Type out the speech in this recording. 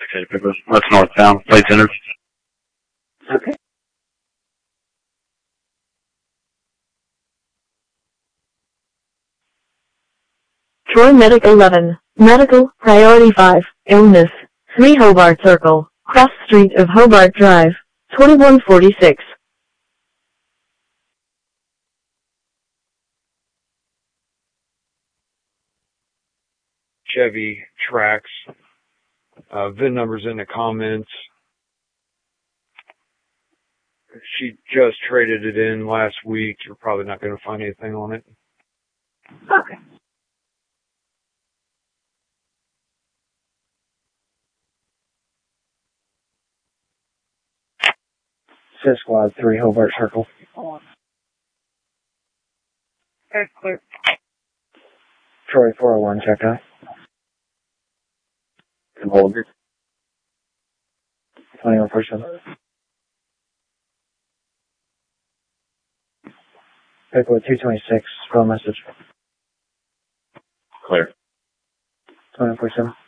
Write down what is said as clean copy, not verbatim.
Okay, Pickles. That's northbound. Plates entered. Okay. Troy Medic 11, Medical, Priority 5, Illness, 3 Hobart Circle, Cross Street of Hobart Drive, 2146. Chevy Trax. VIN numbers in the comments. She just traded it in last week. You're probably not going to find anything on it. Okay. Says Squad 3, Hobart Circle. Okay, clear. Troy 401, check out. Hold. 2147. Pickle 226, spell message. Clear. 2147.